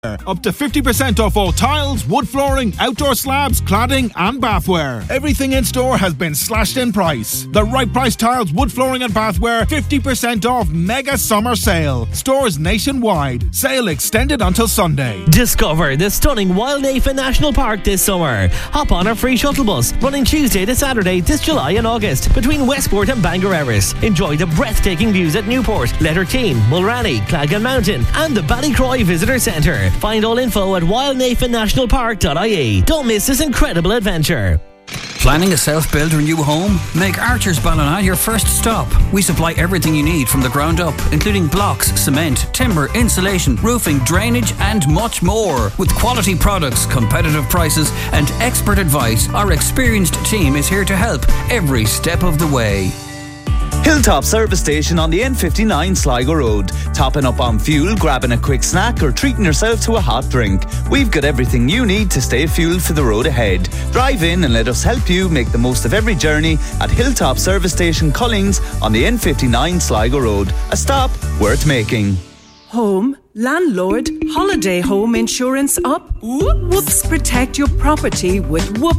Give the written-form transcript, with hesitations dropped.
Up to 50% off all tiles, wood flooring, outdoor slabs, cladding and bathware. Everything in store has been slashed in price. The Right Price tiles, wood flooring and bathware, 50% off mega summer sale. Stores nationwide. Sale extended until Sunday. Discover the stunning Wildnafen National Park this summer. Hop on a free shuttle bus running Tuesday to Saturday this July and August between Westport and Bangor Erris. Enjoy the breathtaking views at Newport, Letterkeene, Mulranny, Clagan Mountain and the Ballycroy Visitor Centre. Find all info at wildnafennationalpark.ie. Don't miss this incredible adventure. Planning a self-build or new home? Make Archers Ballina your first stop. We supply everything you need from the ground up, including blocks, cement, timber, insulation, roofing, drainage and much more. With quality products, competitive prices and expert advice, our experienced team is here to help every step of the way. Hilltop Service Station on the N59 Sligo Road. Topping up on fuel, grabbing a quick snack or treating yourself to a hot drink. We've got everything you need to stay fueled for the road ahead. Drive in and let us help you make the most of every journey at Hilltop Service Station Cullings on the N59 Sligo Road. A stop worth making. Home, landlord, holiday home insurance up? Whoops, protect your property with Whoop